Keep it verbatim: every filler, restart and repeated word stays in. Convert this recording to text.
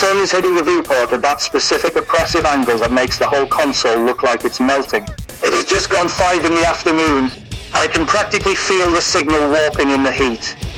sun is hitting the viewport at that specific oppressive angle that makes the whole console look like it's melting. It has just gone five in the afternoon. I can practically feel the signal warping in the heat.